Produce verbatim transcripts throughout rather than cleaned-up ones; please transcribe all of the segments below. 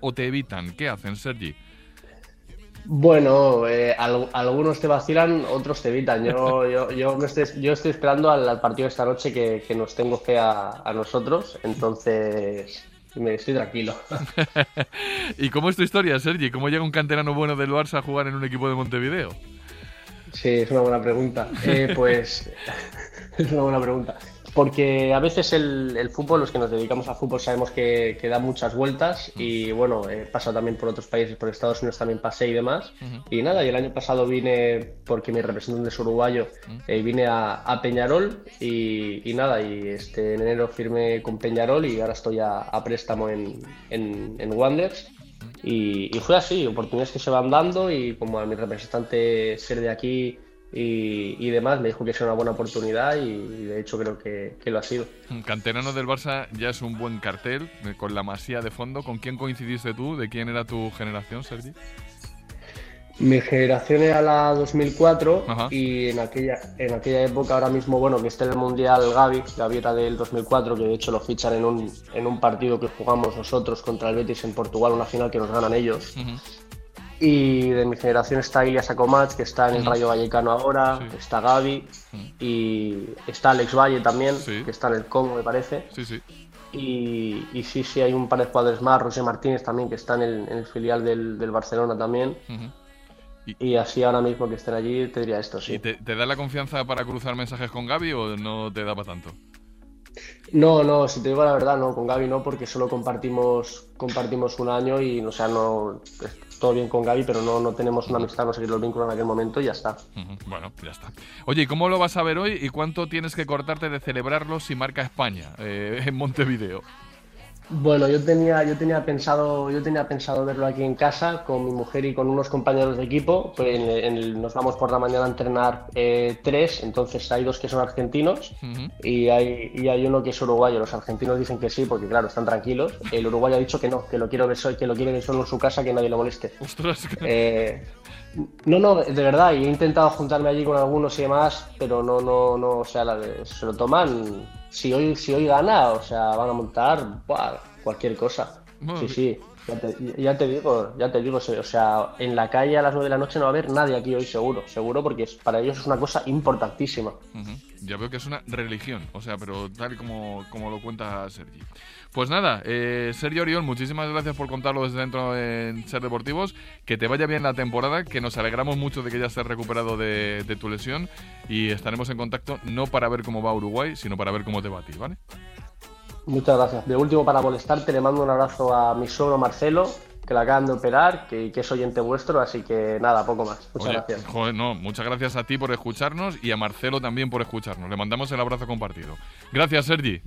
o te evitan? ¿Qué hacen, Sergi? Bueno, eh, al- algunos te vacilan, otros te evitan. Yo, yo, yo, me estoy, yo estoy esperando al, al partido de esta noche que, que nos tengo fe a, a nosotros, entonces me estoy tranquilo. ¿Y cómo es tu historia, Sergi? ¿Cómo llega un canterano bueno del Barça a jugar en un equipo de Montevideo? Sí, es una buena pregunta. Eh, pues es una buena pregunta. Porque a veces el, el fútbol, los que nos dedicamos al fútbol, sabemos que, que da muchas vueltas y bueno, he pasado también por otros países, por Estados Unidos también pasé y demás. Ujú. Y nada, y el año pasado vine, porque mi representante es uruguayo, eh, vine a, a Peñarol y, y nada, y este, en enero firmé con Peñarol y ahora estoy a, a préstamo en, en, en Wanderers. Y, y fue así, oportunidades que se van dando y como a mi representante ser de aquí y, y demás, me dijo que era una buena oportunidad y, y de hecho creo que, que lo ha sido. Un canterano del Barça ya es un buen cartel, eh, con la Masía de fondo. ¿Con quién coincidiste tú? ¿De quién era tu generación, Sergi? Mi generación era la dos mil cuatro Ajá. y en aquella, en aquella época, ahora mismo, bueno, que está en el Mundial Gavi, Gavi era del dos mil cuatro, que de hecho lo fichan en un, en un partido que jugamos nosotros contra el Betis en Portugal, una final que nos ganan ellos. Ujú. Y de mi generación está Ilias Akomach, que está en el Ujú. Rayo Vallecano ahora, Sí. está Gavi Ujú. y está Alex Valle también, Sí. que está en el Congo, me parece. Sí, sí. Y, y sí, sí, hay un par de jugadores más, Roger Martínez también, que está en el, en el filial del, del Barcelona también. Ujú. ¿Y, Y así ahora mismo que estén allí, te diría esto, y sí. te, te da la confianza para cruzar mensajes con Gaby o no te da para tanto? No, no, si te digo la verdad, no, con Gaby no, porque solo compartimos, compartimos un año y, o sea, no, es todo bien con Gaby, pero no, no tenemos una amistad, no sé qué los vínculos en aquel momento y ya está. Ujú. Bueno, ya está. Oye, ¿y cómo lo vas a ver hoy y cuánto tienes que cortarte de celebrarlo si marca España eh, en Montevideo? Bueno, yo tenía, yo tenía pensado, yo tenía pensado verlo aquí en casa con mi mujer y con unos compañeros de equipo. Pues en el- en el- nos vamos por la mañana a entrenar eh, tres, entonces hay dos que son argentinos Ujú. y hay, y hay uno que es uruguayo. Los argentinos dicen que sí, porque claro, están tranquilos. El uruguayo ha dicho que no, que lo quiero ver, so- que lo quiere ver solo en su casa, que nadie lo moleste. Ostras. Eh, no, no, de verdad, y he intentado juntarme allí con algunos y demás, pero no, no, no, o sea, la- se lo toman. Si hoy, si hoy gana, o sea, van a montar buah, cualquier cosa. Bueno, Sí, sí, ya te, ya te digo, ya te digo, o sea, en la calle a las nueve de la noche no va a haber nadie aquí hoy, seguro, seguro, porque es- para ellos es una cosa importantísima. Ujú. Ya veo que es una religión, o sea, pero tal y como, como lo cuenta Sergi. Pues nada, eh, Sergio Oriol, muchísimas gracias por contarlo desde dentro en Ser Deportivos. Que te vaya bien la temporada, que nos alegramos mucho de que ya estés recuperado de, de tu lesión y estaremos en contacto no para ver cómo va Uruguay, sino para ver cómo te va a ti, ¿vale? Muchas gracias. De último, para molestarte, le mando un abrazo a mi suegro Marcelo, que la acaban de operar, que, que es oyente vuestro, así que nada, poco más. Muchas Oye, gracias. joder, no, muchas gracias a ti por escucharnos y a Marcelo también por escucharnos. Le mandamos el abrazo compartido. Gracias, Sergi.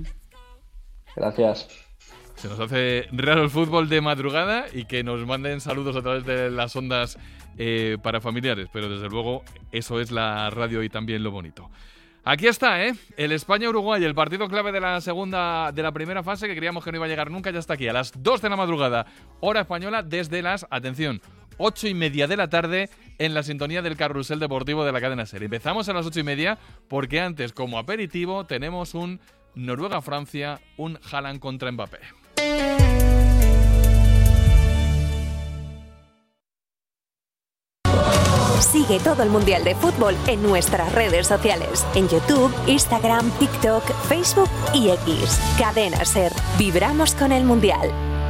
Gracias. Se nos hace raro el fútbol de madrugada y que nos manden saludos a través de las ondas eh, para familiares, pero desde luego eso es la radio y también lo bonito. Aquí está, ¿eh? El España-Uruguay, el partido clave de la segunda, de la primera fase, que creíamos que no iba a llegar nunca, ya está aquí, a las dos de la madrugada, hora española, desde las, atención, ocho y media de la tarde, en la sintonía del carrusel deportivo de la cadena SER. Empezamos a las ocho y media, porque antes, como aperitivo, tenemos un Noruega-Francia, un Haaland contra Mbappé. Sigue todo el Mundial de Fútbol en nuestras redes sociales, en YouTube, Instagram, TikTok, Facebook y X. Cadena SER. Vibramos con el Mundial.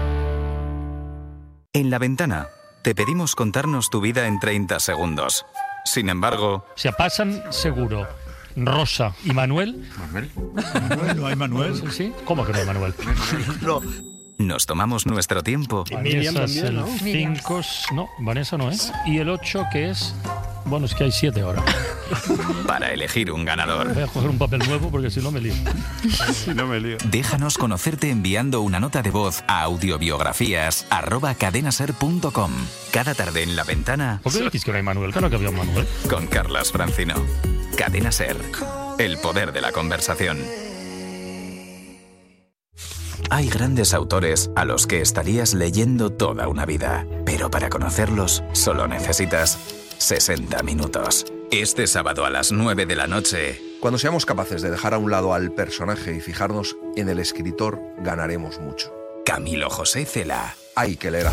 En La Ventana te pedimos contarnos tu vida en treinta segundos. Sin embargo, Se pasan seguro Rosa y Manuel. ¿Manuel? ¿No hay Manuel? Sí, sí. ¿Cómo que no hay Manuel? No. nos tomamos nuestro tiempo Miriam Vanessa es también, el ¿no? cinco, no, Vanessa no es. Y el ocho que es, bueno, es que hay siete ahora. para elegir un ganador. Voy a coger un papel nuevo porque si no me lío. Si no me lío. Déjanos conocerte enviando una nota de voz a audiobiografías arroba cadenaser punto com. Cada tarde en La Ventana ¿Por qué decís que no hay Manuel? Claro que había un Manuel. con Carlas Francino. Cadena SER. El poder de la conversación. Hay grandes autores a los que estarías leyendo toda una vida, pero para conocerlos solo necesitas sesenta minutos. Este sábado a las nueve de la noche, Cuando seamos capaces de dejar a un lado al personaje y fijarnos en el escritor, ganaremos mucho. Camilo José Cela. Hay que leer a